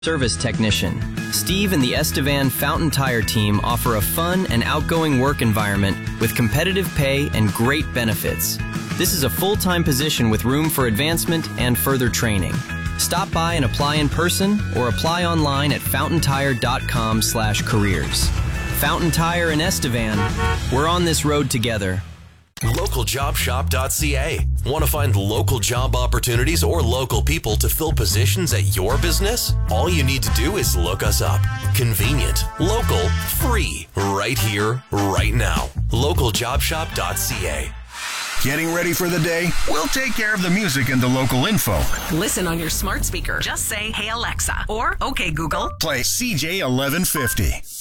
Service technician. Steve and the Estevan Fountain Tire team offer a fun and outgoing work environment with competitive pay and great benefits. This is a full-time position with room for advancement and further training. Stop by and apply in person or apply online at fountaintire.com/careers. Fountain Tire and Estevan, we're on this road together. LocalJobShop.ca. Want to find local job opportunities or local people to fill positions at your business? All you need to do is look us up. Convenient, local, free, right here, right now. LocalJobShop.ca. Getting ready for the day? We'll take care of the music and the local info. Listen on your smart speaker. Just say, "Hey Alexa," or "Okay Google." Play CJ 1150.